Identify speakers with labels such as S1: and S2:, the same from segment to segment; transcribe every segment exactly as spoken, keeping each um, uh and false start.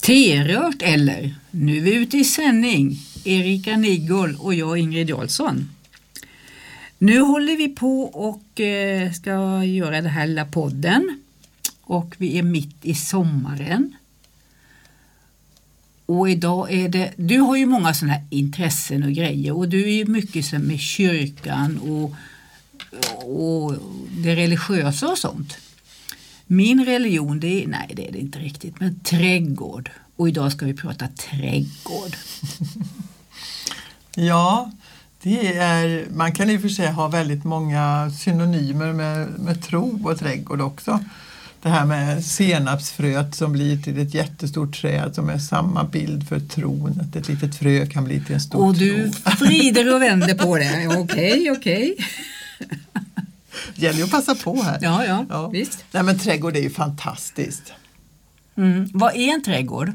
S1: T-rört eller? Nu är vi ute i sändning. Erika Nigol och jag Ingrid Jarlsson. Nu håller vi på och eh, ska göra det här lilla podden. Och vi är mitt i sommaren. Och idag är det, du har ju många sådana här intressen och grejer. Och du är ju mycket som med kyrkan och, och det religiösa och sånt. Min religion, det är, nej det är det inte riktigt, men trädgård. Och idag ska vi prata trädgård.
S2: Ja, det är, man kan i och för sig ha väldigt många synonymer med, med tro och trädgård också. Det här med senapsfröet som blir till ett jättestort träd som är samma bild för tron. Att ett litet frö kan bli till en stor tro.
S1: Och du vrider och vänder på det. Okej, okej.
S2: Det gäller ju att passa på här.
S1: Ja, ja,
S2: ja.
S1: visst.
S2: Nej, men trädgård är ju fantastiskt.
S1: Mm. Vad är en trädgård?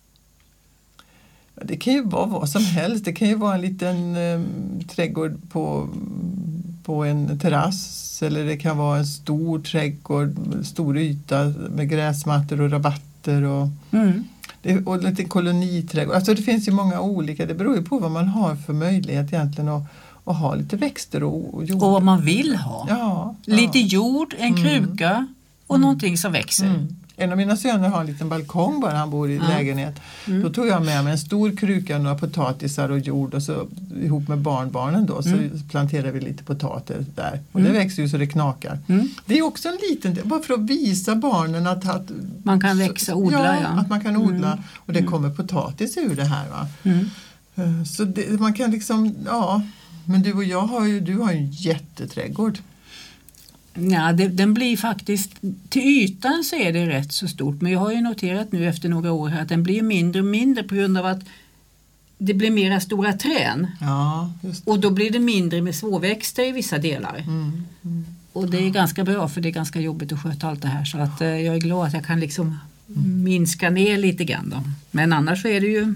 S2: Det kan ju vara vad som helst. Det kan ju vara en liten eh, trädgård på, på en terrass. Eller det kan vara en stor trädgård, stor yta med gräsmattor och rabatter. Och,
S1: mm.
S2: det, och en liten koloniträdgård. Alltså det finns ju många olika. Det beror ju på vad man har för möjlighet egentligen att, att ha lite växter och, och jord.
S1: Och vad man vill ha.
S2: Ja,
S1: lite
S2: ja.
S1: jord, en kruka och mm. någonting som växer.
S2: Mm. En av mina söner har en liten balkong bara, han bor i
S1: ja.
S2: lägenhet. Mm. Då tog jag med mig en stor kruka, några potatisar och jord och så ihop med barnbarnen då så mm. planterade vi lite potater där. Och mm. det växer ju så det knakar. Mm. Det är också en liten, bara för att visa barnen att, att
S1: man kan växa, odla.
S2: Ja,
S1: ja.
S2: att man kan odla
S1: mm.
S2: och det
S1: mm.
S2: kommer potatis ur det här va.
S1: Mm.
S2: Så det, man kan liksom, ja, men du och jag har ju, du har ju en jätteträdgård.
S1: Ja, det, den blir faktiskt, till ytan så är det rätt så stort, men jag har ju noterat nu efter några år här att den blir mindre och mindre på grund av att det blir mera stora trän.
S2: Ja, just det.
S1: Och då blir det mindre med svårväxter i vissa delar.
S2: Mm, mm.
S1: Och det är ganska bra för det är ganska jobbigt att sköta allt det här, så att eh, jag är glad att jag kan liksom mm. minska ner lite grann då. Men annars så är det ju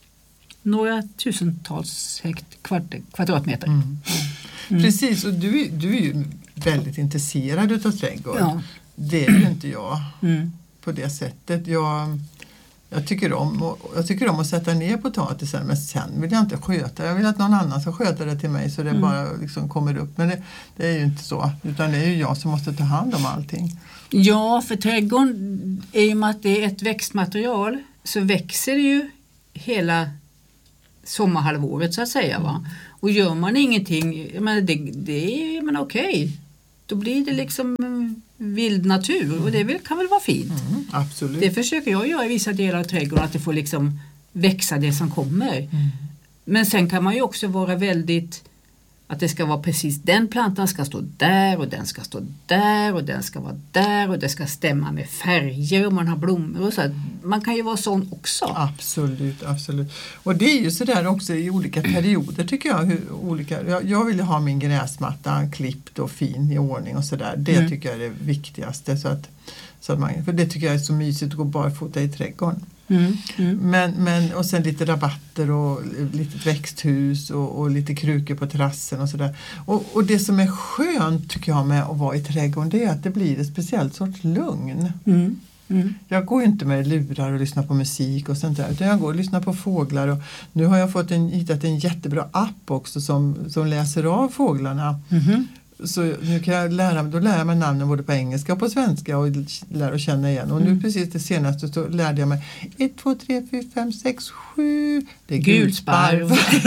S1: några tusentals hekt, kvart, kvadratmeter.
S2: Mm. Mm. Precis, och du, du är ju väldigt intresserad utav trädgård.
S1: Ja.
S2: Det är ju inte jag
S1: mm.
S2: på det sättet. Jag, jag, tycker om, jag tycker om att sätta ner potatisen, men sen vill jag inte sköta. Jag vill att någon annan ska sköta det till mig så det mm. bara liksom kommer upp. Men det, det är ju inte så, utan det är ju jag som måste ta hand om allting.
S1: Ja, för trädgården, i och med att det är ett växtmaterial så växer det ju hela sommarhalvåret så att säga va. Och gör man ingenting, jag menar, det, det är men okej. Då blir det liksom vild natur och det vill, kan väl vara fint.
S2: Mm, absolut.
S1: Det försöker jag göra i vissa delar av trädgården, att det får liksom växa det som kommer. Mm. Men sen kan man ju också vara väldigt, att det ska vara precis, den plantan ska stå där och den ska stå där och den ska vara där och det ska stämma med färger om man har blommor och så. Man kan ju vara sån också.
S2: Absolut, absolut. Och det är ju sådär också i olika perioder tycker jag. Hur olika, jag, jag vill ha min gräsmatta klippt och fin i ordning och sådär. Det mm. tycker jag är det viktigaste. Så att, så att man, för det tycker jag är så mysigt att gå barfota i trädgården. Mm, mm. Men, men, och sen lite rabatter och lite växthus och, och lite krukor på terrassen och sådär. Och, och det som är skönt tycker jag med att vara i trädgården, det är att det blir ett speciellt sorts lugn. Mm, mm. Jag går inte med lurar och lyssnar på musik och sånt där, utan jag går och lyssnar på fåglar. Och nu har jag fått en, hittat en jättebra app också som, som läser av fåglarna. Mm. Så nu kan jag lära mig, då lär jag mig namnen både på engelska och på svenska och lär att känna igen. Och mm. nu precis det senaste så lärde jag mig ett, två, tre, fyra, fem, sex, sju. Det är gulsparv.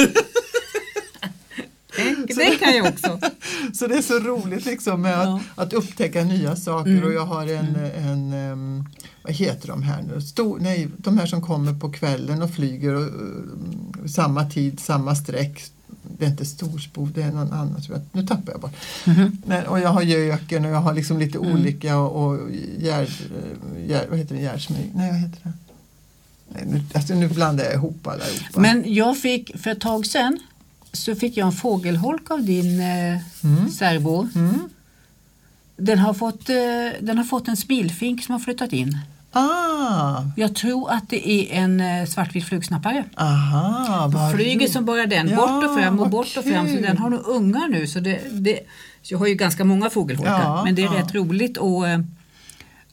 S1: Det kan jag också.
S2: Så det är så roligt liksom med
S1: ja.
S2: att, att upptäcka nya saker. Mm. Och jag har en, en, en, vad heter de här nu? Stor, nej, de här som kommer på kvällen och flyger och, uh, samma tid, samma sträck. Det är inte storspov, det är någon annan. Nu tappar jag bara. Mm-hmm. Men, och jag har göken och jag har liksom lite mm. olika och, och gär, gär, vad heter det? Gärsmyg? Nej, vad heter det? Nej, nu, alltså, nu blandar jag ihop alla ihop.
S1: Men jag fick, för ett tag sedan, så fick jag en fågelholk av din eh, mm. särbo. Mm. Den, har fått, eh, den har fått en spilfink som har flyttat in.
S2: Ah.
S1: Jag tror att det är en eh, svartvit flugsnappare.
S2: Aha, vad
S1: flyger som bara den, ja, bort och fram och bort kul. och fram. Så den har nog ungar nu. Så det, det, så jag har ju ganska många fågelholkar. Ja, men det är ja. rätt roligt. Och,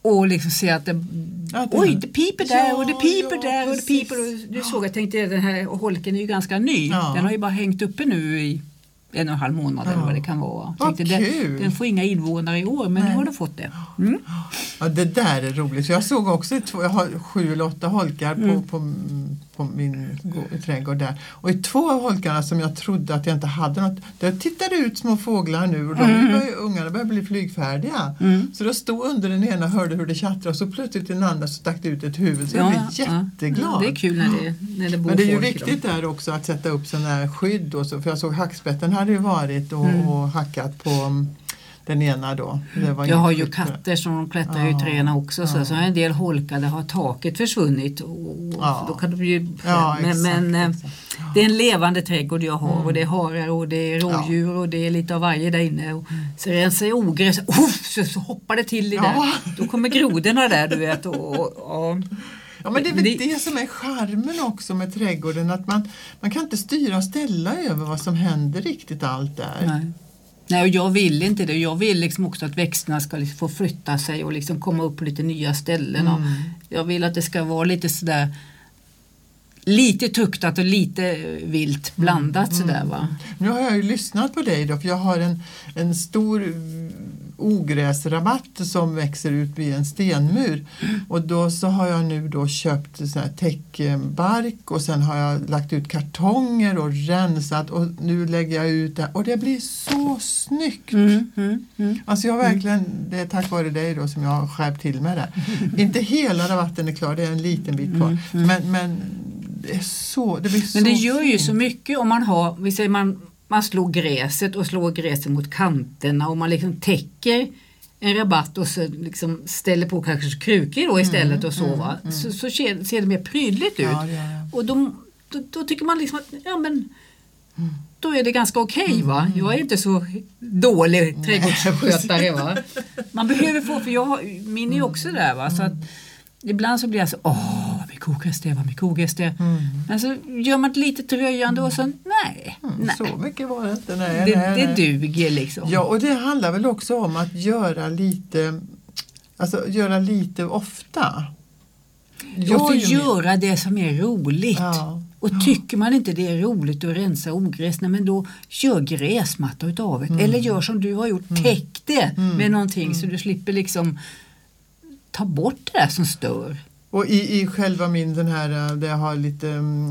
S1: och liksom se att det,
S2: ja, det
S1: oj, det piper där
S2: ja,
S1: och det piper
S2: ja,
S1: där och det
S2: precis.
S1: piper. Och du såg, jag tänkte den här holken är ju ganska ny.
S2: Ja.
S1: Den har ju bara hängt uppe nu i en och en halv månad ja. eller vad det kan vara.
S2: Vad
S1: tänkte,
S2: kul.
S1: Den, den får inga invånare i år, men Nej. nu har den fått det. Mm.
S2: Ja, det där är roligt. Så jag såg också två, jag har sju eller åtta holkar på,
S1: mm. på,
S2: på min trädgård där. Och i två av holkarna som jag trodde att jag inte hade något, där tittade ut små fåglar nu och de mm. började, ungarna började bli flygfärdiga. Mm. Så då stod under den ena och hörde hur det tjattrade och så plötsligt den andra så stack det ut ett huvud. Så ja, jag blev jätteglad.
S1: Ja, det är kul när det, när det bor.
S2: Men det är ju
S1: folk
S2: viktigt där också att sätta upp sådana här skydd. Och så, för jag såg hackspetten hade ju varit och, mm. och hackat på den ena då. Det var
S1: jag har ju katter som klättrar ja, i träna också ja. så, så har en del holkar där har taket försvunnit och,
S2: ja.
S1: då kan det bli
S2: ja,
S1: men,
S2: exakt,
S1: men
S2: exakt. Ja.
S1: det är en levande trädgård jag har mm. och det är harar och det är rådjur ja. och det är lite av varje där inne och så rensar jag ogräs oh, så, så hoppar det till i ja. där. Då kommer grodorna där du vet och, och, och
S2: ja, men det är väl det, det som är charmen också med trädgården att man, man kan inte styra och ställa över vad som händer riktigt allt där.
S1: Nej. Nej, och jag vill inte det. Jag vill liksom också att växterna ska liksom få flytta sig och liksom komma upp på lite nya ställen. Mm. Jag vill att det ska vara lite sådär lite tuktat och lite vilt blandat mm. sådär va.
S2: Nu har jag ju lyssnat på dig då för jag har en, en stor ogräsrabatt som växer ut vid en stenmur mm. och då så har jag nu då köpt sån här täckbark och sen har jag lagt ut kartonger och rensat och nu lägger jag ut det och det blir så snyggt. Mm, mm, mm. Alltså jag har verkligen, det är tack vare dig då som jag har skärpt till med det. Inte hela rabatten är klar, det är en liten bit kvar. Mm, mm. Men, men det är så, det blir så
S1: Men det gör ju
S2: fint.
S1: så mycket om man har, vi säger man man slår gräset och slår gräset mot kanterna och man liksom täcker en rabatt och så liksom ställer på kanske krukor då istället mm, och så mm, va. Mm. Så, så ser, ser det mer prydligt ut. Ja, ja, ja. Och då, då, då tycker man liksom att ja men mm. då är det ganska okej okay, va. Mm. Jag är inte så dålig trädgårdsskötare va. Man behöver få, för jag min är ju också där va så att ibland så blir jag så, åh vad mycket ogräs det, vad mycket ogräs det. Mm. Men så gör man ett litet dröjande och så, nej,
S2: mm,
S1: nej.
S2: Så mycket var det inte, nej.
S1: Det,
S2: nej,
S1: det
S2: nej.
S1: duger liksom.
S2: Ja, och det handlar väl också om att göra lite, alltså göra lite ofta.
S1: Jag får göra det som är roligt.
S2: Ja.
S1: Och tycker man inte det är roligt att rensa ogräs, nej, men då gör gräsmatta utav det. Mm. Eller gör som du har gjort, mm. täck det mm. med någonting mm. så du slipper liksom ta bort det där som stör.
S2: Och i, i själva min den här, där jag har lite um,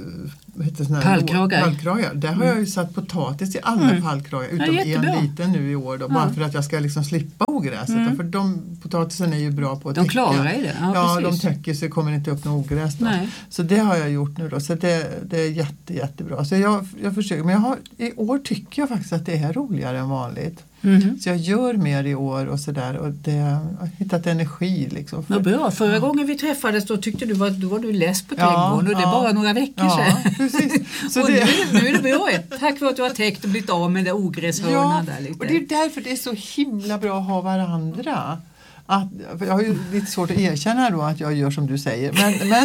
S1: pallkragar.
S2: pallkragar. Där har jag ju satt potatis i alla mm. pallkragar utom ja, en liten nu i år då, ja. bara för att jag ska liksom slippa ogräset. Mm. För de potatisen är ju bra på att
S1: de
S2: täcka.
S1: klarar det. Ja,
S2: ja
S1: precis.
S2: de täcker så det kommer inte upp något ogräs då.
S1: Nej.
S2: Så det har jag gjort nu då. Så det, det är jätte, jättebra. Så jag, jag försöker, men jag har, i år tycker jag faktiskt att det är roligare än vanligt. Mm. Så jag gör mer i år och sådär och det, jag har hittat energi liksom.
S1: För, ja, bra. Förra ja. gången vi träffades då tyckte du att då var du less på trädgården ja, och det är ja. bara några veckor
S2: ja,
S1: sedan.
S2: Precis. Så
S1: och
S2: det...
S1: nu, nu är det bra. Tack för att du har täckt och blivit av med det ogräshörnan
S2: ja,
S1: där lite.
S2: Och det är därför det är så himla bra att ha varandra. Att, för jag har ju lite svårt att erkänna då att jag gör som du säger. Men, men,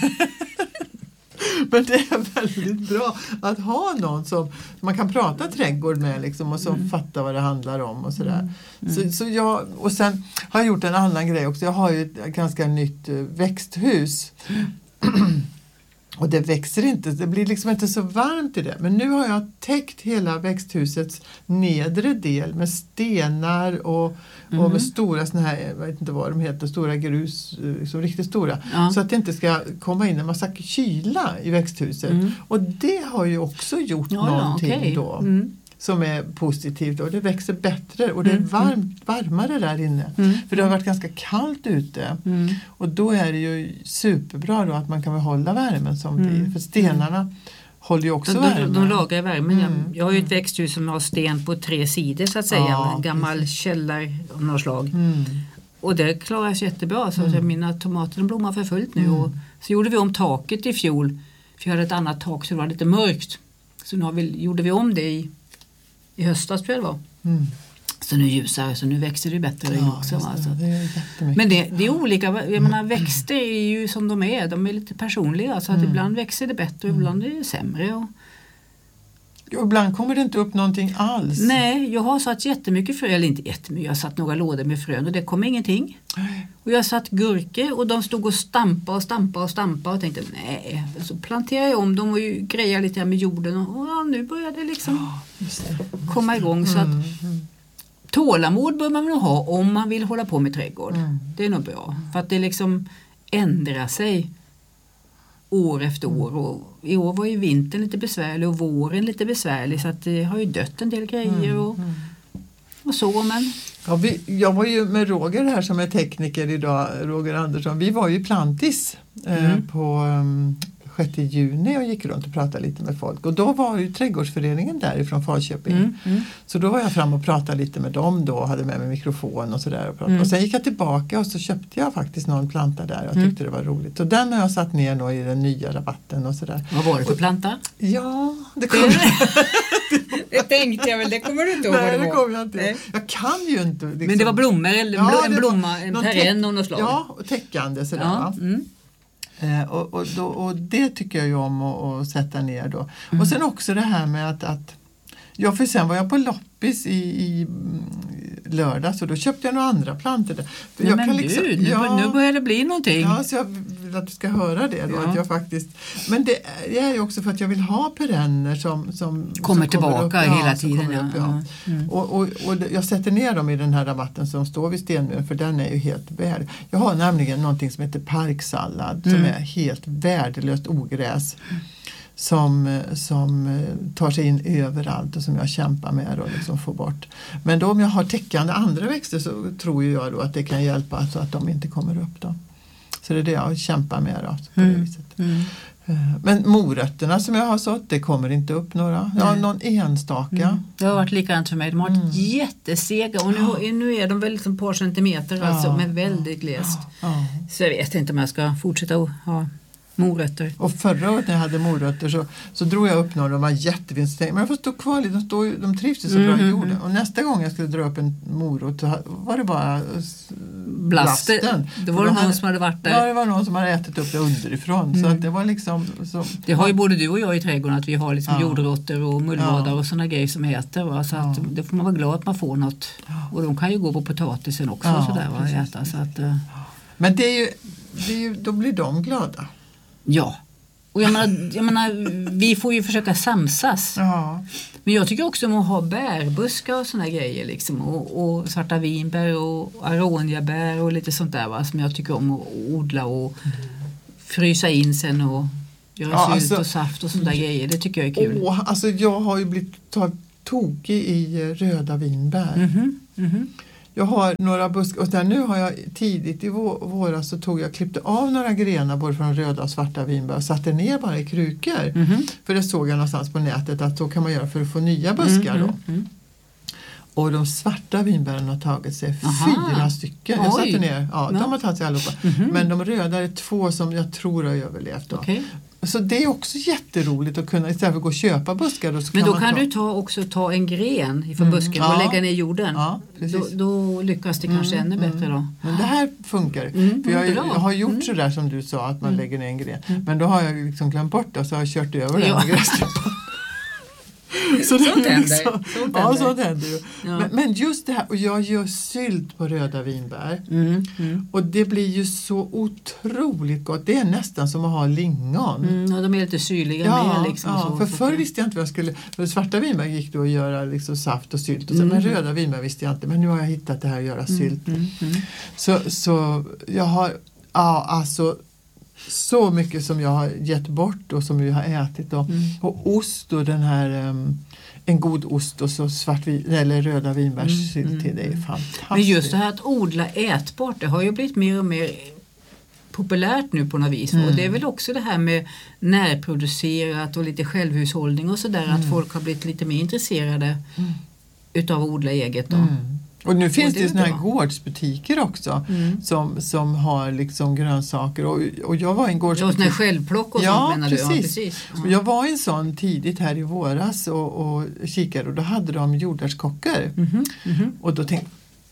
S2: men det är väldigt bra att ha någon som man kan prata trädgård med liksom, och som mm. fattar vad det handlar om och sådär. Mm. Så, så jag, och sen har jag gjort en annan grej också. Jag har ju ett ganska nytt växthus. Och det växer inte, det blir liksom inte så varmt i det. Men nu har jag täckt hela växthusets nedre del med stenar och, mm. och med stora såna här, jag vet inte vad de heter, stora grus, så riktigt stora. Ja. Så att det inte ska komma in en massa kyla i växthuset. Mm. Och det har ju också gjort ja, någonting ja, okay. då. Mm. Som är positivt och det växer bättre och det är varmt, varmare där inne. Mm. För det har varit ganska kallt ute. Mm. Och då är det ju superbra då att man kan behålla värmen som mm. blir. För stenarna mm. håller ju också
S1: de,
S2: värmen.
S1: De, de lagrar värmen. Mm. Jag, jag har ju ett
S2: mm.
S1: växthus som har sten på tre sidor så att säga. Ja, en gammal precis. källare av något slag. Mm. Och det klarar sig jättebra. Så mm. mina tomater de blommar för fullt nu. Mm. Och så gjorde vi om taket i fjol. För jag hade ett annat tak så det var lite mörkt. Så nu har vi, gjorde vi om det i I höstas tror jag det var. Mm. Så nu ljusare, så nu växer det bättre
S2: ja,
S1: också.
S2: Det,
S1: alltså.
S2: det
S1: Men det, det är olika, jag menar växter är ju som de är, de är lite personliga så att mm. ibland växer det bättre och ibland är det sämre. Och
S2: Ibland kommer det inte upp någonting alls.
S1: Nej, jag har satt jättemycket frö, eller inte jättemycket, jag har satt några lådor med frön och det kom ingenting.
S2: Nej.
S1: Och jag har satt gurkor och de stod och stampa och stampa och stampa och tänkte nej, så planterade jag om dem och ju grejade lite med jorden och ja, nu började det liksom
S2: Ja, just det.
S1: komma igång. Så att
S2: Mm, mm.
S1: tålamod bör man nog ha om man vill hålla på med trädgård.
S2: Mm.
S1: Det är nog bra. För att det liksom ändrar sig år efter år. Och i år var ju vintern lite besvärlig och våren lite besvärlig. Så att det har ju dött en del grejer och,
S2: Mm.
S1: och så. Men
S2: Ja, vi, jag var ju med Roger här som är tekniker idag, Roger Andersson. Vi var ju i Plantis eh,
S1: Mm.
S2: på um, sjätte juni och gick runt och pratade lite med folk. Och då var ju trädgårdsföreningen därifrån Falköping.
S1: Mm, mm.
S2: Så då var jag fram och pratade lite med dem då, hade med mig mikrofon och sådär. Och, pratade.
S1: Mm.
S2: och sen gick jag tillbaka och så köpte jag faktiskt någon planta där och
S1: Mm.
S2: tyckte det var roligt. Så den har jag satt ner nu i den nya rabatten och sådär.
S1: Vad var det för planta?
S2: Ja, det kommer
S1: Det tänkte jag väl, det kommer du inte ihåg.
S2: Nej, det kommer jag inte ihåg. Jag kan ju inte. Liksom.
S1: Men det var blommor, eller
S2: Ja,
S1: en
S2: det var
S1: blomma, en
S2: någon
S1: perenn
S2: täck-
S1: och något slag.
S2: Ja, och täckande sådär.
S1: Ja,
S2: va?
S1: mm.
S2: Eh, och, och, då, och det tycker jag ju om att, att sätta ner då.
S1: Mm.
S2: Och sen också det här med att, att ja, för sen var jag på loppis i, i lördag så då köpte jag några andra plantor där. För
S1: Nej,
S2: jag
S1: men
S2: kan
S1: du,
S2: liksom,
S1: nu,
S2: ja,
S1: nu börjar det bli någonting.
S2: Ja, så jag vill att du ska höra det då,
S1: Ja.
S2: att jag faktiskt, men det är ju också för att jag vill ha perenner som, som
S1: Kommer
S2: som
S1: tillbaka
S2: upp, ja,
S1: hela
S2: som
S1: tiden.
S2: kommer
S1: Ja.
S2: upp, ja.
S1: Mm.
S2: Och, och, och jag sätter ner dem i den här rabatten som står vid stenmuren för den är ju helt värd. Jag har nämligen någonting som heter parksallad
S1: Mm.
S2: som är helt värdelöst ogräs. Som, som tar sig in överallt och som jag kämpar med att liksom få bort. Men då om jag har täckande andra växter så tror jag då att det kan hjälpa så att de inte kommer upp då. Så det är det jag kämpar med då, på det
S1: Mm.
S2: viset.
S1: Mm.
S2: Men morötterna som jag har sått, det kommer inte upp några. Ja,
S1: Nej.
S2: någon enstaka.
S1: Mm. Det har varit likadant för mig. De har varit
S2: Mm.
S1: jättesega och nu, nu är de väl liksom ett par centimeter
S2: Ja.
S1: alltså, men väldigt glest.
S2: Ja.
S1: Så jag vet inte om jag ska fortsätta att ha morötter.
S2: Och förra året när jag hade morötter så, så drog jag upp några, de var jättefint. Men jag får stå kvar lite, de, står, ju- de trivs ju så bra i
S1: Mhm.
S2: jorden. Och nästa gång jag skulle dra upp en morot så var det bara s-
S1: Blaster.
S2: blasten.
S1: Det var det
S2: Då
S1: någon
S2: hade-
S1: som hade varit
S2: Ja,
S1: där.
S2: det var någon som hade ätit upp det underifrån. Så
S1: Mm.
S2: att det var liksom... Så,
S1: Det har ju både du och jag i trädgården att vi har liksom
S2: Ja.
S1: jordråttor och mullvadar
S2: Ja.
S1: och sådana grejer som äter. Va? Så att
S2: Ja.
S1: det får man vara glad att man får något.
S2: Ja.
S1: Och de kan ju gå på potatisen också
S2: Ja,
S1: och sådär, va?
S2: precis,
S1: Äta. Så att, eh,
S2: Men det är ju, det är ju, då blir de glada.
S1: ja. Och jag menar, jag menar, vi får ju försöka samsas.
S2: Ja.
S1: Men jag tycker också om att ha bärbuskar och såna grejer liksom. Och, och svarta vinbär och aroniabär och lite sånt där, va? Som jag tycker om att odla och frysa in sen och göra
S2: Ja,
S1: sylt
S2: alltså-
S1: och saft och sådana där grejer. Det tycker jag är kul.
S2: Åh, alltså jag har ju blivit to- tokig i eh, röda vinbär.
S1: Mhm, mhm.
S2: Jag har några buskar och där nu har jag tidigt i vå- våras så tog jag klippte av några grenar både från röda och svarta vinbär och satte ner bara i krukor.
S1: Mhm.
S2: För det såg jag någonstans på nätet att så kan man göra för att få nya buskar då.
S1: Mm, mm,
S2: Och de svarta vinbären har tagit sig
S1: Aha.
S2: fyra stycken. Jag
S1: Oj.
S2: satte ner, ja,
S1: Ja.
S2: de har tagit sig allihopa.
S1: Mhm.
S2: Men de röda är två som jag tror har överlevt då.
S1: Okej.
S2: Så det är också jätteroligt att kunna istället för att gå och köpa buskar. Då så
S1: Men
S2: kan
S1: då
S2: man
S1: kan
S2: ta,
S1: du ta, också ta en gren ifrån
S2: Mm,
S1: busken
S2: ja.
S1: och lägga ner i jorden.
S2: Ja, precis.
S1: Då, då lyckas det kanske
S2: Mm,
S1: ännu bättre då.
S2: Men det här funkar.
S1: Mm,
S2: för jag,
S1: bra.
S2: jag har gjort
S1: Mm.
S2: sådär som du sa att man
S1: Mm.
S2: lägger ner en gren.
S1: Mm.
S2: Men då har jag liksom glömt bort det och så har jag kört över den
S1: Ja.
S2: med gräsklippan. Så det är
S1: Sånt händer.
S2: liksom-
S1: Sånt
S2: Ja,
S1: händer.
S2: sånt händer ju.
S1: Ja.
S2: Men, men just det här, och jag gör sylt på röda vinbär.
S1: Mm, mm.
S2: Och det blir ju så otroligt gott. Det är nästan som att ha lingon.
S1: Mm, och de är lite syrliga
S2: Ja,
S1: med. Liksom,
S2: ja
S1: så,
S2: för
S1: så
S2: förr
S1: att-
S2: visste jag inte vad jag skulle... För svarta vinbär gick då att göra liksom saft och sylt. Och så,
S1: Mm.
S2: Men röda vinbär visste jag inte. Men nu har jag hittat det här att göra sylt.
S1: Mm, mm.
S2: Så, så jag har... Ja, alltså... Så mycket som jag har gett bort och som jag har ätit. Och,
S1: Mm.
S2: och ost och den här... Um, en god ost och så svart vin, eller röda vinbärssylt
S1: Mm,
S2: till.
S1: mm,
S2: Det är
S1: mm.
S2: fantastiskt.
S1: Men just det här att odla ätbart, det har ju blivit mer och mer populärt nu på något vis.
S2: Mm.
S1: Och det är väl också det här med närproducerat och lite självhushållning och sådär.
S2: Mm.
S1: Att folk har blivit lite mer intresserade
S2: Mm.
S1: utav att odla eget då.
S2: Mm. Och nu finns
S1: det
S2: det
S1: är
S2: ju såna här
S1: bra.
S2: gårdsbutiker också
S1: Mm.
S2: som, som har liksom grönsaker och, och jag var i en
S1: Ja,
S2: gårdsbutik.
S1: sådana här självplock och
S2: Ja,
S1: sånt menar du? Ja,
S2: precis.
S1: precis.
S2: Och jag var i en sån tidigt här i våras och, och kikade och då hade de jordärtskockor.
S1: Mhm, mhm.
S2: Och då tänkte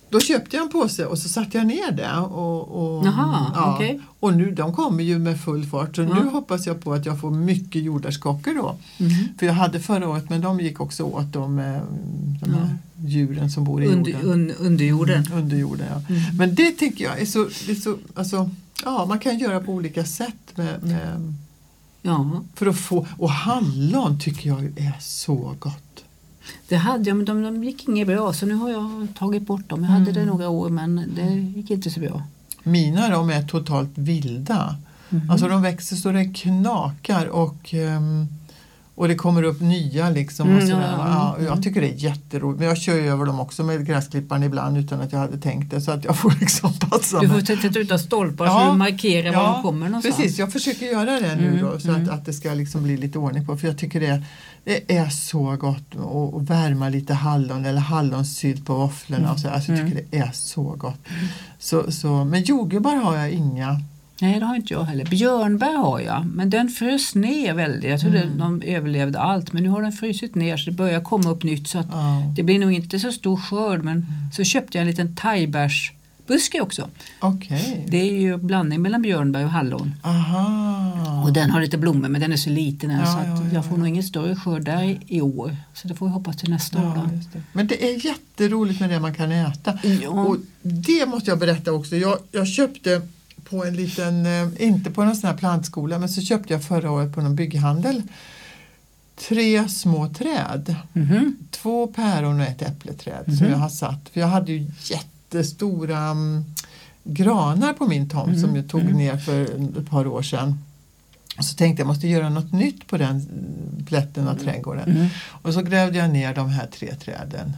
S2: då köpte jag en påse och så satte jag ner det. Och, och,
S1: Jaha,
S2: ja,
S1: okej.
S2: och nu, de kommer ju med full fart. Så
S1: Ja.
S2: nu hoppas jag på att jag får mycket jordärtskockor då.
S1: Mm.
S2: För jag hade förra året, men de gick också åt de, de här
S1: Ja.
S2: djuren som bor i
S1: Under,
S2: jorden.
S1: un, under jorden.
S2: Mm, under jorden, ja.
S1: Mm.
S2: Men det tycker jag är så, det är så alltså, ja, man kan göra på olika sätt med, med,
S1: Ja,
S2: för att få, och hallon tycker jag är så gott.
S1: det hade jag, men de, de gick inget bra, så nu har jag tagit bort dem. Jag hade
S2: Mm.
S1: det några år, men det gick inte så bra.
S2: Mina de är totalt vilda.
S1: Mm.
S2: Alltså de växer så det knakar och, um, och det kommer upp nya liksom. Och
S1: Mm,
S2: sådär.
S1: ja, ja,
S2: Ja,
S1: mm.
S2: jag tycker det är jätteroligt. Men jag kör ju över dem också med gräsklipparen ibland utan att jag hade tänkt det. Så att jag får liksom passa
S1: Du får
S2: mig.
S1: sätta ut av stolpar
S2: Ja,
S1: så du markerar var
S2: ja,
S1: de kommer någonstans.
S2: Precis, jag försöker göra det nu
S1: Mm,
S2: då, så
S1: mm.
S2: att, att det ska liksom bli lite ordning på. För jag tycker det, det är så gott att, att värma lite hallon eller hallonsylt på våfflorna.
S1: Mm,
S2: Och så. Alltså, jag tycker
S1: mm.
S2: det är så gott. Så, så, men jordgubbar har jag inga.
S1: Nej, det har inte jag heller. Björnbär har jag, men den frös ner väldigt. Jag trodde
S2: Mm.
S1: de överlevde allt, men nu har den frusit ner så det börjar komma upp nytt. Så att
S2: Ja.
S1: det blir nog inte så stor skörd, men så köpte jag en liten thaibärsbuske också.
S2: Okej.
S1: Det är ju blandning mellan björnbär och hallon.
S2: Aha.
S1: Och den har lite blommor, men den är så liten än,
S2: Ja,
S1: så att
S2: ja, ja,
S1: jag får
S2: ja.
S1: nog ingen större skörd där i, i år. Så det får vi hoppas till nästa år
S2: Ja,
S1: då.
S2: just det. Men det är jätteroligt med det man kan äta.
S1: Ja.
S2: Och det måste jag berätta också. Jag, jag köpte på en liten, eh, inte på någon sån här plantskola, men så köpte jag förra året på någon bygghandel tre små träd.
S1: Mhm.
S2: Två päron och ett äppleträd
S1: Mhm.
S2: som jag har satt. För jag hade ju jättestora um, granar på min tomt
S1: Mhm.
S2: som jag tog
S1: Mhm.
S2: ner för ett par år sedan. Och så tänkte jag måste göra något nytt på den mm, plätten av trädgården.
S1: Mhm.
S2: Och så grävde jag ner de här tre träden.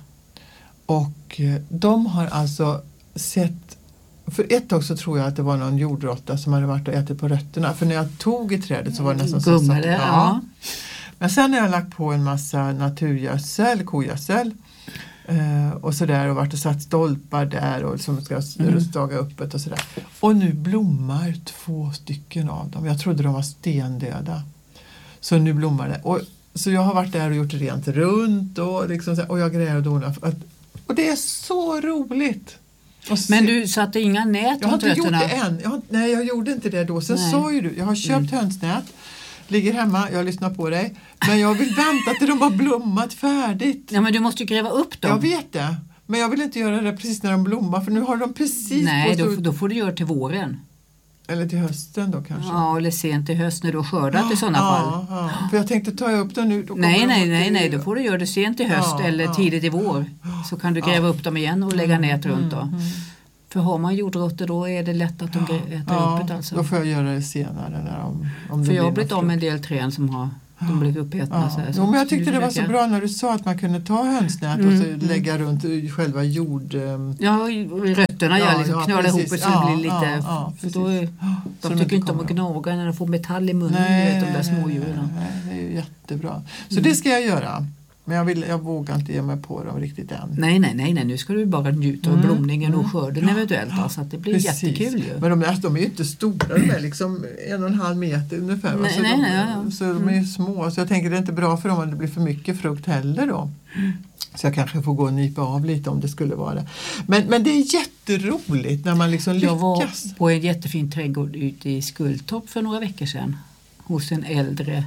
S2: Och eh, de har alltså sett, för ett tag så tror jag att det var någon jordråtta som hade varit och ätit på rötterna. För när jag tog i trädet så var det nästan så
S1: Gummade,
S2: satt-
S1: ja.
S2: Men sen har jag lagt på en massa naturgödsel, kogödsel. Eh, och sådär och varit och satt stolpar där och som ska
S1: Mm.
S2: staga uppåt och sådär. Och nu blommar två stycken av dem. Jag trodde de var stendöda. Så nu blommar det. Och, så jag har varit där och gjort rent runt och, liksom, så- och jag grejer och donar. Att, och det är så roligt. Och se-
S1: Men du satte inga nät
S2: jag har
S1: runt
S2: inte gjort
S1: rötterna?
S2: det än. Jag har, nej, jag gjorde inte det då. Sen
S1: Nej.
S2: sa ju du, jag har köpt
S1: Mm.
S2: hönsnät. Ligger hemma, jag lyssnar på dig. Men jag vill vänta till de har blommat färdigt.
S1: Ja, men du måste ju gräva upp dem.
S2: Jag vet det. Men jag vill inte göra det precis när de blommar. För nu har de precis
S1: Nej,
S2: gått
S1: då,
S2: ut.
S1: då får du göra till våren.
S2: Eller till hösten då kanske.
S1: Ja, eller sent i höst när du har skördat i sådana
S2: ja,
S1: fall.
S2: Ja. För jag tänkte ta upp dem nu. Då kommer
S1: Nej,
S2: de
S1: nej,
S2: att-
S1: nej, nej, då får du göra det sent i höst
S2: Ja,
S1: eller
S2: ja.
S1: tidigt i vår. Så kan du gräva upp dem igen och lägga nät runt då.
S2: Mm, mm.
S1: För har man jordråttor då är det lätt att de grä- äter
S2: Ja,
S1: upp det alltså.
S2: då får jag göra det senare. När de, om det
S1: För jag har
S2: blir
S1: blivit
S2: något
S1: av med en
S2: frukt.
S1: del träd som har de blivit uppätna.
S2: Ja.
S1: Så här,
S2: Jo,
S1: så
S2: men jag tyckte
S1: nu
S2: det var så
S1: försöker-
S2: bra när du sa att man kunde ta hönsnät
S1: Mm,
S2: och så
S1: mm.
S2: lägga runt i själva jord... ehm,
S1: Ja, i rötterna ja,
S2: Ja,
S1: liksom
S2: ja,
S1: knöla ihop
S2: precis.
S1: det så det
S2: Ja,
S1: blir lite...
S2: ja, ja,
S1: för då är,
S2: så
S1: de
S2: de
S1: tycker inte om
S2: kommer
S1: att gnaga när de får metall i munnen,
S2: Nej,
S1: vet, de där
S2: nej,
S1: smådjuren.
S2: nej, nej, det är ju jättebra. Så
S1: Mm.
S2: det ska jag göra. Men jag, vill, jag vågar inte ge mig på dem riktigt än.
S1: Nej, nej, nej, nej, nu ska du bara njuta av
S2: Mm,
S1: blomningen och
S2: mm.
S1: skörden eventuellt. Alltså, att det blir
S2: Precis.
S1: jättekul ju.
S2: Men de är, de är ju inte stora, de är liksom en och en halv meter ungefär. va?
S1: Nej,
S2: så
S1: nej,
S2: de,
S1: nej, ja, ja.
S2: så de är ju små. Så jag tänker det är inte bra för dem om det blir för mycket frukt heller då. Så jag kanske får gå och nypa av lite om det skulle vara det. Men, men det är jätteroligt när man liksom
S1: Jag var
S2: lyckas.
S1: på en jättefin trädgård ute i Skultorp för några veckor sedan hos en äldre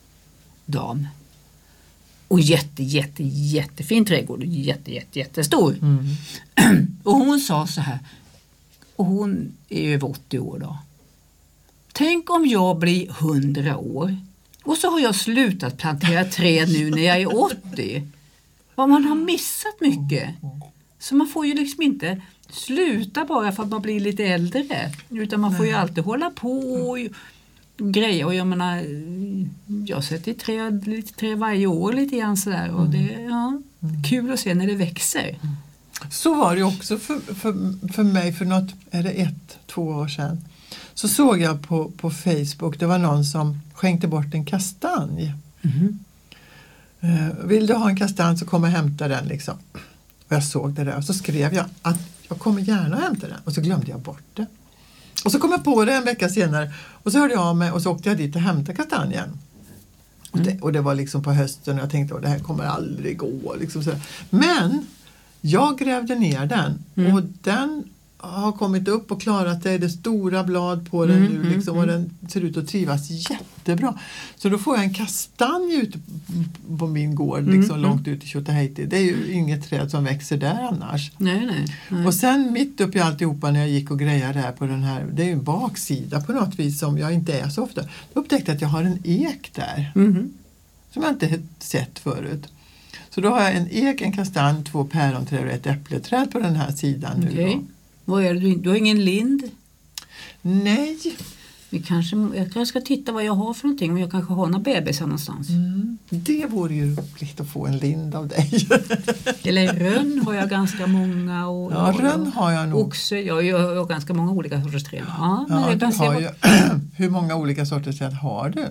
S1: dam. Och jätte, jätte, jättefin trädgård. Jätte, jätte, jättestor.
S2: Mm.
S1: Och hon sa så här, och hon är över åttio år då. Tänk om jag blir hundra år och så har jag slutat plantera träd nu när jag är åttio. Vad man har missat mycket. Så man får ju liksom inte sluta bara för att man blir lite äldre. Utan man får ju alltid hålla på och grejer. Och jag menar, jag sätter träd, lite träd varje år lite grann sådär. Och det är ja, kul att se när det växer.
S2: Så var det också för, för, för mig för något, är det ett, två år sedan. Så såg jag på, på Facebook, det var någon som skänkte bort en kastanj.
S1: Mm.
S2: Uh, vill du ha en kastanj så kom och hämta den liksom. Och jag såg det där och så skrev jag att jag kommer gärna hämta den. Och så glömde jag bort det. Och så kom jag på det en vecka senare och så hörde jag av mig och så åkte jag dit och hämtade kastanjen. Mm. Och, det, och det var liksom på hösten och jag tänkte att det här kommer aldrig gå. Liksom så. Men Jag grävde ner den
S1: Mm.
S2: och den har kommit upp och klarat sig. Det är stora blad på den
S1: Mm,
S2: nu
S1: mm,
S2: liksom, och
S1: mm.
S2: den ser ut att trivas jättebra. Så då får jag en kastanj ute på min gård liksom,
S1: Mm,
S2: långt ut i Tjotahejti. Det är ju inget träd som växer där annars.
S1: Nej, nej. nej.
S2: Och sen mitt upp i alltihopa när jag gick och grejade där på den här, det är ju en baksida på något vis som jag inte är så ofta. Då upptäckte jag att jag har en ek där
S1: Mhm.
S2: som jag inte sett förut. Så då har jag en ek, en kastanj, två päronträd och ett äppleträd på den här sidan nu
S1: Okej.
S2: då.
S1: Vad är det? Du, du har ingen lind?
S2: Nej.
S1: Vi kanske, jag kanske ska titta vad jag har för någonting. Om jag kanske har några bebisar någonstans.
S2: Mm. Det vore ju roligt att få en lind av dig.
S1: Eller rönn har jag ganska många. Och,
S2: Ja,
S1: och-
S2: rönn har jag nog.
S1: Oxe, jag, jag har ganska många olika sorters träd. Ja, men
S2: Ja,
S1: jag
S2: du
S1: kan se
S2: har
S1: vad-
S2: ju, hur många olika sorters träd har du?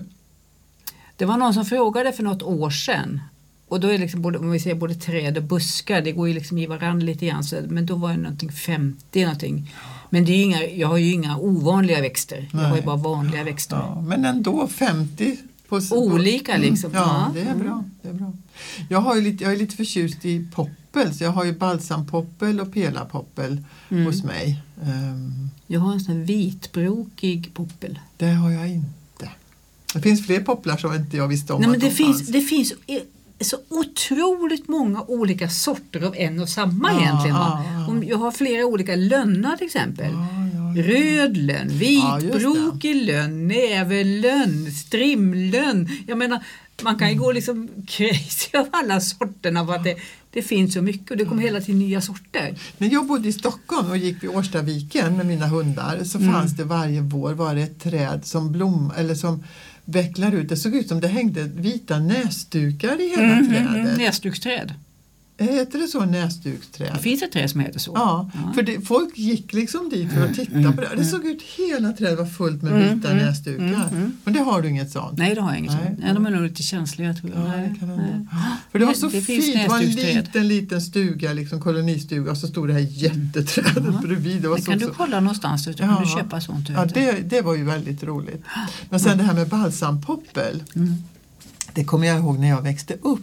S1: Det var någon som frågade för något år sedan. Och då är liksom både, om vi säger både träd och buskar, det går ju liksom i varandra lite grann. Så, men då var det någonting femtio någonting. Men det är ju inga, jag har ju inga ovanliga växter. Jag har ju
S2: Nej.
S1: bara vanliga växter.
S2: Ja, men ändå femtio. På,
S1: Olika liksom.
S2: Ja,
S1: Ja.
S2: det är bra. Det är bra. Jag, har ju lite, jag är lite förtjust i poppel. Så jag har ju balsampoppel och pelapoppel
S1: Mm.
S2: hos mig. Um,
S1: Jag har en sån här vitbrokig poppel.
S2: det har jag inte. Det finns fler popplar som inte jag visste om.
S1: Nej, men
S2: att
S1: det
S2: de
S1: finns,
S2: fanns.
S1: det finns så otroligt många olika sorter av en och samma
S2: Ja,
S1: egentligen. Va?
S2: ja, ja.
S1: Om jag har flera olika lönnar till exempel.
S2: Ja, ja, ja.
S1: Röd lönn,
S2: Ja, just det.
S1: vitbrokig lönn, näverlönn, strimlönn. Jag menar, man kan ju gå liksom crazy av alla sorterna. För att det, det finns så mycket och det kommer hela tiden nya sorter.
S2: När jag bodde i Stockholm och gick vid Årstaviken med mina hundar så
S1: Mm.
S2: fanns det varje vår var det ett träd som blom eller som vecklar ut. Det såg ut som det hängde vita näsdukar i hela
S1: Mm,
S2: trädet.
S1: näsduksträd.
S2: Heter det så, näsduksträd?
S1: Det finns ett träd som heter så.
S2: Ja, för det, folk gick liksom dit för att titta på det. Det såg ut, hela trädet var fullt med
S1: Mm,
S2: vita
S1: mm,
S2: näsdukar.
S1: mm, mm.
S2: Men det har du inget sånt?
S1: Nej, det har jag inget
S2: Nej.
S1: sånt. Nej, de är nog lite känsliga tror jag.
S2: Ja,
S1: Nej,
S2: det kan
S1: nej.
S2: hända. För det var så
S1: Det finns
S2: fint, det var en
S1: näsduksträd.
S2: liten, liten stuga, liksom kolonistuga och så stod det här jätteträdet
S1: Ja.
S2: bredvid. Det var
S1: Det
S2: så
S1: kan du
S2: också-
S1: kolla någonstans ute. Kan du köpa sånt?
S2: Ja, det, det var ju väldigt roligt. Men sen det här med balsampoppel,
S1: Mm.
S2: det kommer jag ihåg när jag växte upp.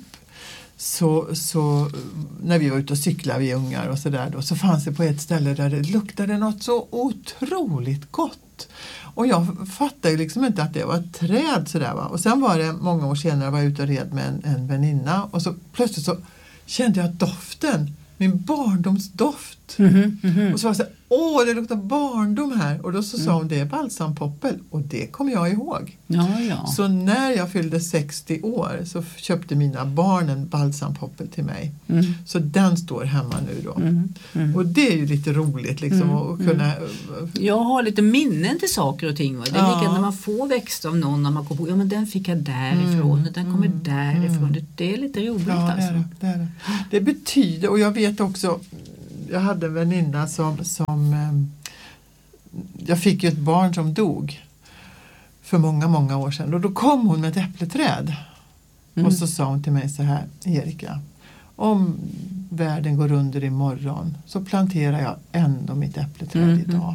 S2: Så, så när vi var ute och cyklade, vi ungar och sådär då, så fanns det på ett ställe där det luktade något så otroligt gott. Och jag fattade ju liksom inte att det var ett träd sådär va. Och sen var det många år senare var jag ute och red med en, en väninna och så plötsligt så kände jag doften, min barndomsdoft.
S1: Mhm, mhm.
S2: Och så var jag så här, åh det luktar barndom här. Och då så sa hon, det är balsampoppel. Och det kommer jag ihåg.
S1: Ja, ja.
S2: Så när jag fyllde sextio år så köpte mina barn en balsampoppel till mig.
S1: Mm.
S2: Så den står hemma nu då.
S1: Mm. Mm.
S2: Och det är ju lite roligt liksom
S1: Mm,
S2: att kunna...
S1: Jag har lite minnen till saker och ting. Va? Det är
S2: Ja.
S1: lika när man får växt av någon när man går på, ja men den fick jag därifrån
S2: Mm,
S1: och den kommer
S2: mm,
S1: därifrån.
S2: mm.
S1: Det, det är lite roligt
S2: Ja, det
S1: alltså.
S2: är det, det är det. Det betyder, och jag vet också, jag hade en väninna som, som eh, jag fick ju ett barn som dog för många, många år sedan. Och då kom hon med ett äppleträd.
S1: Mm.
S2: Och så sa hon till mig så här, Erika, om världen går under imorgon så planterar jag ändå mitt äppleträd
S1: Mm.
S2: idag.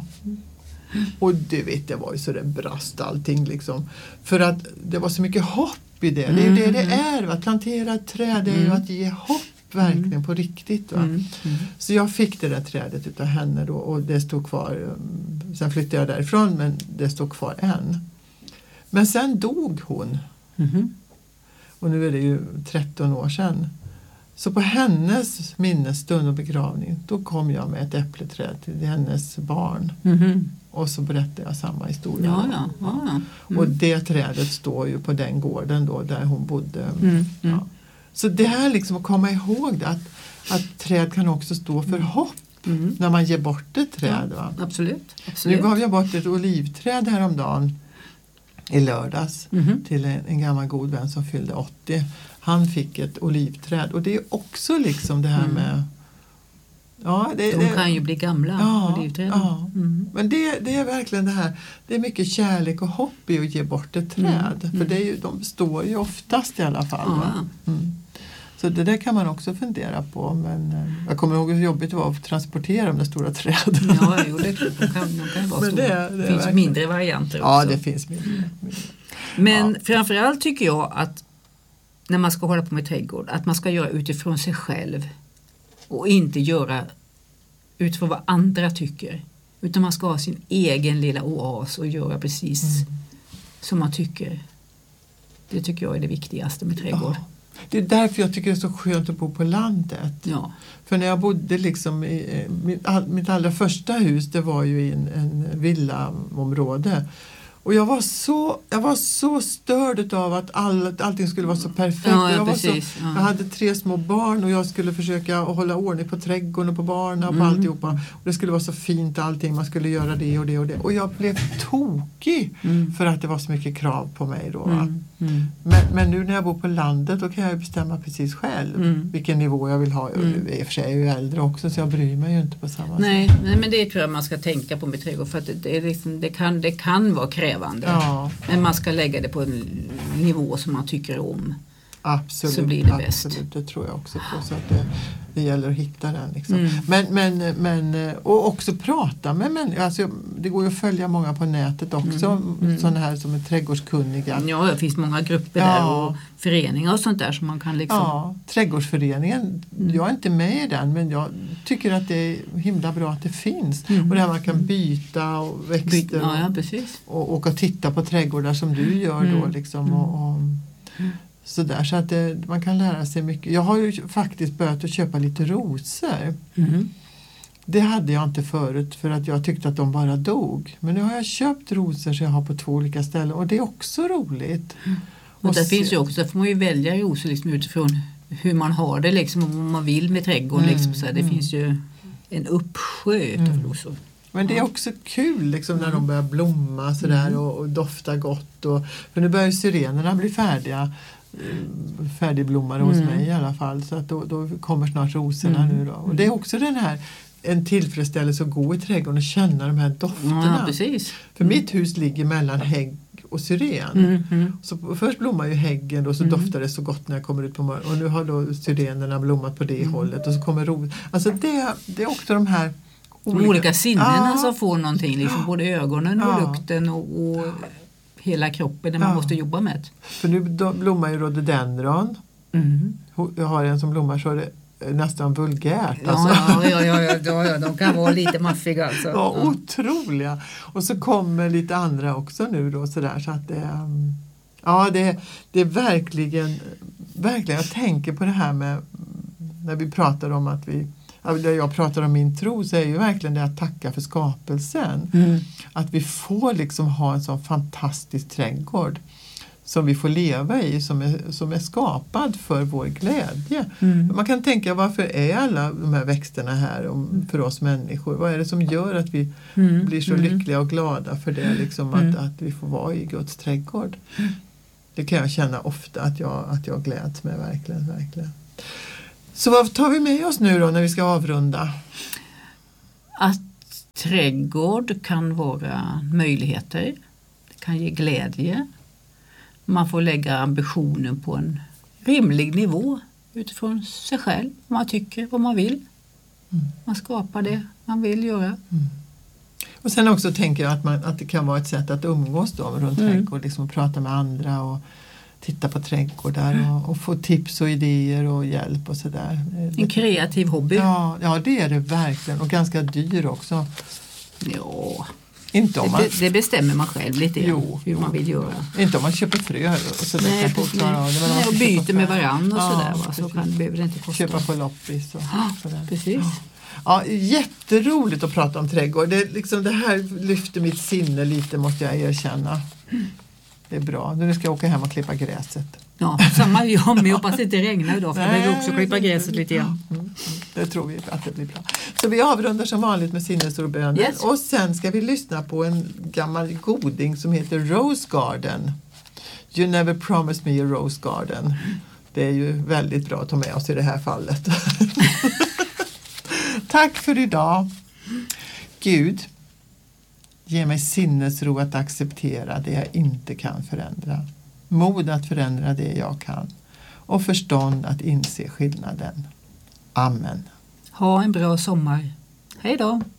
S2: Och du vet, det var ju så det brast allting liksom. För att det var så mycket hopp i det. Det är ju det det är. Att plantera ett träd det är ju
S1: Mm.
S2: att ge hopp verkligen på riktigt. Va?
S1: Mm. Mm.
S2: Så jag fick det där trädet utav henne då och det stod kvar. um, Sen flyttade jag därifrån men det stod kvar än. Men sen dog hon.
S1: Mhm.
S2: Och nu är det ju tretton år sedan. Så på hennes minnesstund och begravning då kom jag med ett äppleträd till hennes barn.
S1: Mhm.
S2: Och så berättade jag samma historia.
S1: Ja, ja. ja, ja. Mm.
S2: Och det trädet står ju på den gården då där hon bodde.
S1: Mm. Mm.
S2: Ja. Så det här liksom att komma ihåg det, att, att träd kan också stå för hopp
S1: Mm.
S2: när man ger bort ett träd. Va?
S1: Absolut.
S2: Nu
S1: Absolut.
S2: gav jag bort ett olivträd häromdagen i lördags
S1: Mhm.
S2: till en, en gammal god vän som fyllde åttio. Han fick ett olivträd och det är också liksom det här
S1: Mm.
S2: med... Ja, det,
S1: De
S2: det,
S1: kan ju bli gamla,
S2: Ja,
S1: olivträden.
S2: ja.
S1: Mm.
S2: Men det, det är verkligen det här, det är mycket kärlek och hopp i att ge bort ett träd.
S1: Mm.
S2: För det är ju, de står ju oftast i alla fall.
S1: Ja.
S2: Va? Mm. Så det där kan man också fundera på. Men eh, jag kommer ihåg hur jobbigt det var att transportera de där stora träden.
S1: Ja, jo, det är klart. De kan, de kan ju vara
S2: Men
S1: stora.
S2: det är- det är
S1: Det finns
S2: verkligen-
S1: mindre varianter
S2: Ja,
S1: också.
S2: det finns mindre. mindre.
S1: Men
S2: Ja.
S1: framförallt tycker jag att när man ska hålla på med trädgård, att man ska göra utifrån sig själv. Och inte göra utifrån vad andra tycker. Utan man ska ha sin egen lilla oas och göra precis mm. som man tycker. Det tycker jag är det viktigaste med trädgård.
S2: Ja. Det är därför jag tycker det är så skönt att bo på landet.
S1: Ja.
S2: För när jag bodde liksom i mitt, mitt allra första hus, det var ju i en, en villaområde. Och jag var så, jag var så störd av att all, allting skulle vara så perfekt.
S1: Ja, ja,
S2: jag, var
S1: precis,
S2: så,
S1: ja.
S2: jag hade tre små barn och jag skulle försöka hålla ordning på trädgården och på barnen och på
S1: Mm.
S2: alltihopa. Och det skulle vara så fint allting, man skulle göra det och det och det. Och jag blev tokig mm. för att det var så mycket krav på mig då.
S1: Mm. Mm.
S2: Men, men nu när jag bor på landet då kan jag ju bestämma precis själv mm. vilken nivå jag vill ha. Mm. I och för sig är jag ju äldre också så jag bryr mig ju inte på samma
S1: nej,
S2: sätt.
S1: Nej, men det tror jag man ska tänka på med trädgård för att det, det, är liksom, det, kan, det kan vara krävande.
S2: Ja.
S1: Men man ska lägga det på en nivå som man tycker om.
S2: Absolut,
S1: så blir det bäst.
S2: Absolut, det tror jag också på. Så att det, det gäller att hitta den. Liksom.
S1: Mm.
S2: Men, men, men, och också prata med människor. Alltså, det går ju att följa många på nätet också. Mm. Mm. Sådana här som är trädgårdskunniga.
S1: Ja, det finns många grupper
S2: ja.
S1: där och föreningar och sånt där som man kan liksom...
S2: Ja, trädgårdsföreningen. Mm. Jag är inte med i den men jag tycker att det är himla bra att det finns. Mm. Och det här man kan byta och växter
S1: By- ja, ja,
S2: precis. och, och åka och titta på trädgårdar som du gör då.
S1: Mm.
S2: Liksom, och, och, sådär, så att det, man kan lära sig mycket. Jag har ju faktiskt börjat att köpa lite rosor. Mm. Det hade jag inte förut för att jag tyckte att de bara dog. Men nu har jag köpt rosor så jag har på två olika ställen och det är också roligt.
S1: Mm. Och, och där se- finns ju också, där får man ju välja rosor liksom utifrån hur man har det liksom, om man vill med trädgården. Mm. Liksom, så här, det mm. finns ju en uppsjö mm. av rosor.
S2: Men det är också kul liksom, när mm. de börjar blomma sådär, mm. och, och dofta gott. Och, för nu börjar ju syrenerna bli färdiga. Färdigblommade hos mm. mig i alla fall. Så att då, då kommer snart rosorna mm. nu då. Och det är också den här en tillfredsställelse att gå i trädgården och känna de här dofterna.
S1: Ja, precis.
S2: För mm. mitt hus ligger mellan hägg och syren. Mm. Mm. Så först blommar ju häggen och så mm. doftar det så gott när jag kommer ut på morgonen. Och nu har då syrenerna blommat på det mm. hållet och så kommer ros. Alltså det, det är också de här
S1: olika, de olika sinnena ah. som får någonting. Liksom, både ögonen och ah. lukten och, och hela kroppen när man ja. måste jobba med.
S2: För nu blommar ju rhododendron. Mm. Jag har en som blommar så det är nästan vulgärt.
S1: Ja,
S2: alltså.
S1: ja, ja, ja, ja, ja, ja, de kan vara lite maffiga alltså.
S2: Ja, ja, otroliga. Och så kommer lite andra också nu då sådär så att det, ja, det, det är verkligen, verkligen, jag tänker på det här med när vi pratar om att vi när jag pratar om min tro så är ju verkligen det att tacka för skapelsen. Mm. Att vi får liksom ha en sån fantastisk trädgård som vi får leva i, som är, som är skapad för vår glädje. Mm. Man kan tänka, varför är alla de här växterna här om, för oss människor? Vad är det som gör att vi mm. blir så lyckliga och glada för det, liksom, mm. att, att vi får vara i Guds trädgård? Det kan jag känna ofta att jag, att jag gläds med, verkligen, verkligen. Så vad tar vi med oss nu då när vi ska avrunda?
S1: Att trädgård kan vara möjligheter. Det kan ge glädje. Man får lägga ambitionen på en rimlig nivå utifrån sig själv. Vad man tycker, vad man vill. Mm. Man skapar det man vill göra. Mm.
S2: Och sen också tänker jag att, man, att det kan vara ett sätt att umgås då runt mm. trädgård. Liksom prata med andra och titta på trädgårdar mm. och, och få tips och idéer och hjälp och sådär.
S1: En kreativ hobby.
S2: Ja, ja, det är det verkligen. Och ganska dyr också.
S1: Ja,
S2: inte om man,
S1: det, det bestämmer man själv lite jo, hur man vill göra.
S2: Inte om man köper frö och sådär.
S1: Nej,
S2: på klara av det, men
S1: nej, och byter med varandra och
S2: ja,
S1: sådär. Va? Så kan, behöver det inte kosta.
S2: Köpa på loppis och
S1: ja,
S2: sådär.
S1: Precis.
S2: Ja. Ja, jätteroligt att prata om trädgård. Det, liksom, det här lyfter mitt sinne lite, måste jag erkänna. Det är bra. Nu ska jag åka hem och klippa gräset.
S1: Ja, samma jag, men jag hoppas inte regna idag för jag behöver också klippa gräset lite grann.
S2: Mm, mm, det tror vi att det blir bra. Så vi avrundar som vanligt med sinnesordbönen. Yes. Och sen ska vi lyssna på en gammal goding som heter Rose Garden. You never promised me a rose garden. Det är ju väldigt bra att ta med oss i det här fallet. Tack för idag. Gud, ge mig sinnesro att acceptera det jag inte kan förändra. Mod att förändra det jag kan. Och förstånd att inse skillnaden. Amen.
S1: Ha en bra sommar. Hej då.